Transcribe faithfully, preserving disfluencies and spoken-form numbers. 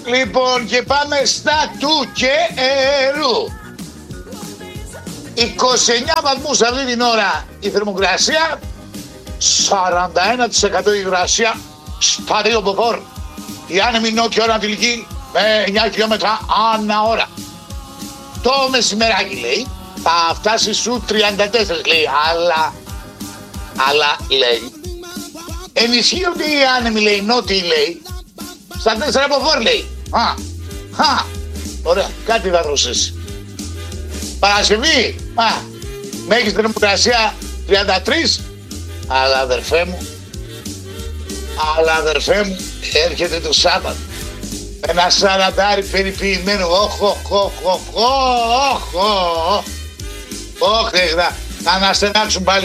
Λοιπόν, και πάμε στα του καιρού. είκοσι εννιά βαθμούς αυτή την ώρα η θερμοκρασία, σαράντα ένα τοις εκατό η υγρασία στα δύο μποφόρ. Η άνεμη νότιο-ανατολική με εννιά χιλιόμετρα ανά ώρα. Το μεσημεράκι, λέει, θα φτάσει σου τριάντα τέσσερα, λέει, αλλά, αλλά, λέει, ενισχύονται οι άνεμοι, λέει, νότιοι, λέει, στα τέσσερα μποφόρ, λέει. Α, α, ωραία, κάτι θα δώσεις. Παρασκευή, α, μέχρι θερμοκρασία τριάντα τρία, αλλά αδερφέ μου, αλλά αδερφέ μου, έρχεται το Σάββατο. Ένα σαραντάρι περιποιημένο, όχ, όχ, όχ, όχ, όχ, όχ, όχ, όχ, να αναστενάξουν πάλι